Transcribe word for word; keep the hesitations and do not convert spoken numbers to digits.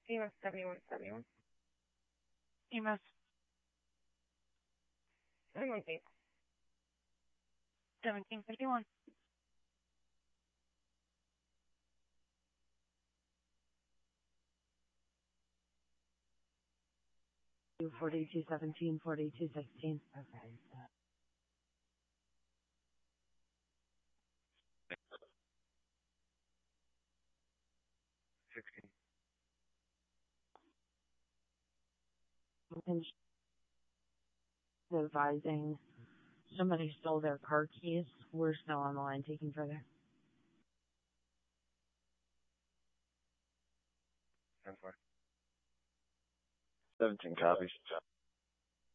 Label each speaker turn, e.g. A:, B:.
A: E M S seventy-one seventy-one.
B: E M S
A: seventy-one eight.
B: seventeen fifty-one.
C: forty-two seventeen, forty-two sixteen. Okay.
A: sixteen.
C: And advising somebody stole their car keys. We're still on the line taking further.
A: ten four.
D: seventeen copies.